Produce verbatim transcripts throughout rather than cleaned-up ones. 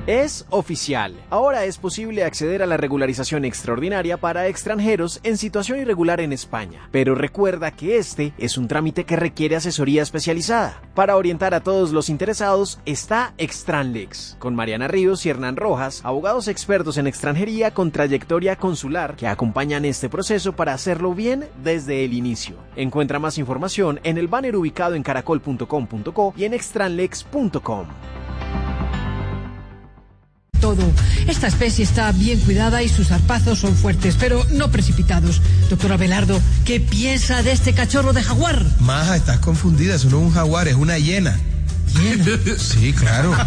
Es oficial. Ahora es posible acceder a la regularización extraordinaria para extranjeros en situación irregular en España. Pero recuerda que este es un trámite que requiere asesoría especializada. Para orientar a todos los interesados está Extranlex, con Mariana Ríos y Hernán Rojas, abogados expertos en extranjería con trayectoria consular que acompañan este proceso para hacerlo bien desde el inicio. Encuentra más información en el banner ubicado en caracol punto com punto co y en extranlex punto com. Todo. Esta especie está bien cuidada y sus zarpazos son fuertes, pero no precipitados. Doctor Abelardo, ¿qué piensa de este cachorro de jaguar? Maja, estás confundida, eso no es un jaguar, es una hiena. ¿Hiena? Sí, claro.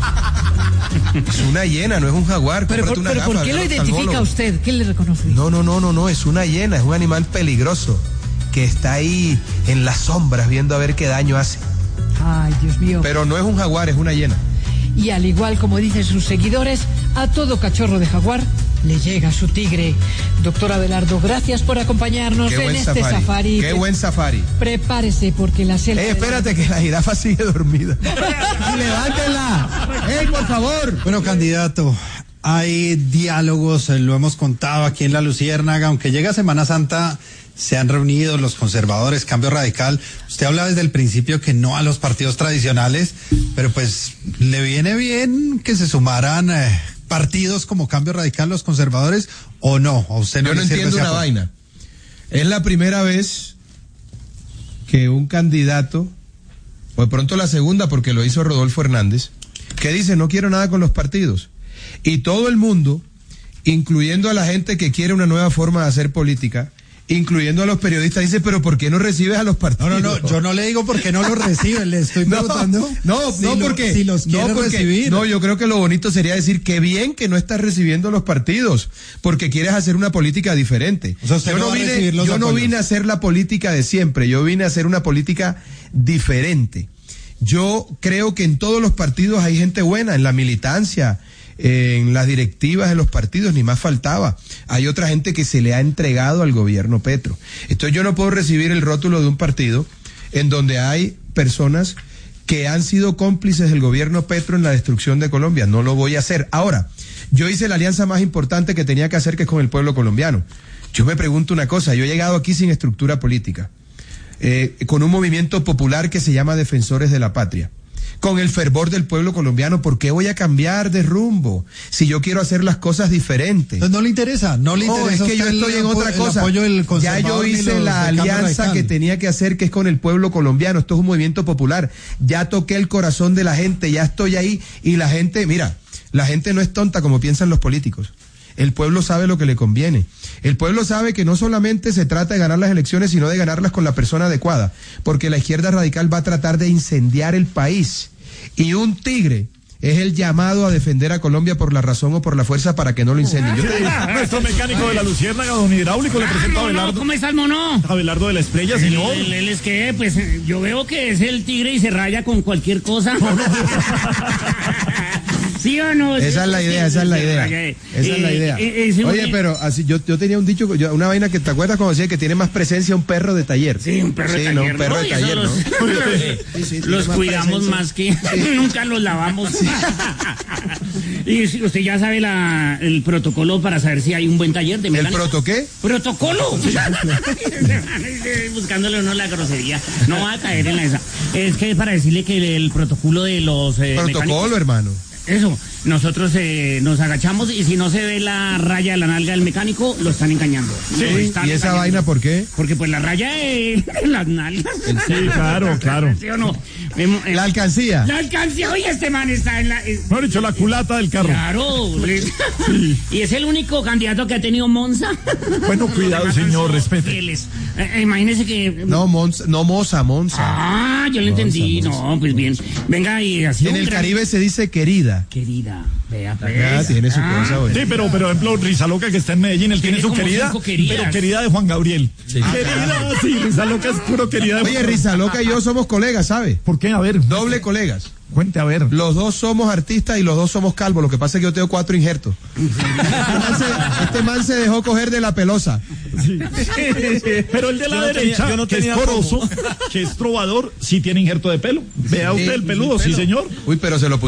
Es una hiena, no es un jaguar. Pero, por, una pero gafa, ¿por qué lo identifica usted? ¿Qué le reconoce? No, no, no, no, no, es una hiena, es un animal peligroso que está ahí en las sombras viendo a ver qué daño hace. Ay, Dios mío. Pero no es un jaguar, es una hiena. Y al igual como dicen sus seguidores, a todo cachorro de jaguar le llega su tigre. Doctor Abelardo, gracias por acompañarnos en este safari. safari. Qué buen safari. Prepárese porque la selva... Eh, espérate que la jirafa sigue dormida. ¡Levántela! ¡Ey, por favor! Bueno, candidato, hay diálogos, lo hemos contado aquí en La Luciérnaga, aunque llega Semana Santa... Se han reunido los conservadores, Cambio Radical. Usted habla desde el principio que no a los partidos tradicionales, pero pues le viene bien que se sumaran eh, partidos como Cambio Radical, los conservadores, o no. ¿A usted no Yo no le sirve entiendo una vaina. Es la primera vez que un candidato, o de pronto la segunda porque lo hizo Rodolfo Hernández, que dice no quiero nada con los partidos. Y todo el mundo, incluyendo a la gente que quiere una nueva forma de hacer política, incluyendo a los periodistas, dice, pero ¿por qué no recibes a los partidos? No, no, no, yo no le digo por qué no los reciben, le estoy preguntando. No, no, si no lo, porque, si los no porque, recibir. no, yo creo que lo bonito sería decir que bien que no estás recibiendo los partidos, porque quieres hacer una política diferente. O sea, usted yo no no va a vine, recibir los yo no apoyos. vine a hacer la política de siempre, yo vine a hacer una política diferente. Yo creo que en todos los partidos hay gente buena, en la militancia, en las directivas de los partidos, ni más faltaba. Hay otra gente que se le ha entregado al gobierno Petro. Entonces yo no puedo recibir el rótulo de un partido en donde hay personas que han sido cómplices del gobierno Petro en la destrucción de Colombia. No lo voy a hacer. Ahora, yo hice la alianza más importante que tenía que hacer, que es con el pueblo colombiano. Yo me pregunto una cosa, yo he llegado aquí sin estructura política, eh, con un movimiento popular que se llama Defensores de la Patria, con el fervor del pueblo colombiano. ¿Por qué voy a cambiar de rumbo si yo quiero hacer las cosas diferentes? Entonces no le interesa, no le No, interesa. es que yo estoy en otra cosa. Ya yo hice la alianza que tenía que hacer, que es con el pueblo colombiano. Esto es un movimiento popular. Ya toqué el corazón de la gente, ya estoy ahí. Y la gente, mira, la gente no es tonta como piensan los políticos. El pueblo sabe lo que le conviene. El pueblo sabe que no solamente se trata de ganar las elecciones, sino de ganarlas con la persona adecuada, porque la izquierda radical va a tratar de incendiar el país. Y un tigre es el llamado a defender a Colombia por la razón o por la fuerza para que no lo incendien. Yo te digo. Nuestro mecánico de La Luciérnaga, don Hidráulico, le presento a Abelardo. ¿Cómo está el mono? Abelardo de la Estrella, señor. Él, él, él es que, pues, yo veo que es el tigre y se raya con cualquier cosa. ¿Sí o no? Esa es la idea, esa es la idea. Esa es la idea. Oye, pero así yo yo tenía un dicho, yo, una vaina que te acuerdas cuando decía que tiene más presencia un perro de taller. Sí, un perro sí, de taller. No, un perro no, de taller, los, ¿no? sí, sí, los cuidamos más, más que sí. Nunca los lavamos. Sí. Y usted ya sabe la, el protocolo para saber si hay un buen taller de mecánica. ¿El proto qué? ¿Protocolo? Buscándole uno la grosería. No va a caer en la esa. Es que para decirle que el protocolo de los eh, protocolo, mecánicos, hermano. Eso, nosotros eh, nos agachamos y si no se ve la raya de la nalga del mecánico, lo están engañando. Sí, están ¿y esa engañando. vaina por qué? Porque pues la raya de las nalgas. Sí, claro, claro. ¿Sí o no? La alcancía. La alcancía, oye, este man está en la... Es... Mejor dicho, la culata del carro. Claro. Sí. Y es el único candidato que ha tenido Monza. Bueno, cuidado, señor, respete. Eh, imagínese que... No, Monza, no Moza, Monza. Ah, yo lo Monza, entendí. Monza. No, pues bien. Venga, y así... En el gran... Caribe se dice querida. Querida, vea, pues. Tiene su ah, cosa, sí, pero, pero, por ejemplo, Rizaloca, que está en Medellín, él tiene, tiene su querida, pero querida de Juan Gabriel. Sí. Ah, querida, sí, Rizaloca es puro querida de Juan Oye, Rizaloca y yo somos colegas, ¿sabe? ¿Por qué? A ver. Doble colegas. Cuente, a ver. Los dos somos artistas y los dos somos calvos. Lo que pasa es que yo tengo cuatro injertos. Este man se, este man se dejó coger de la pelosa. Sí. Pero el de la yo derecha, no tenía, no que es coroso, que es trovador, sí tiene injerto de pelo. Vea usted el peludo, sí, pero... sí, señor. Uy, pero se lo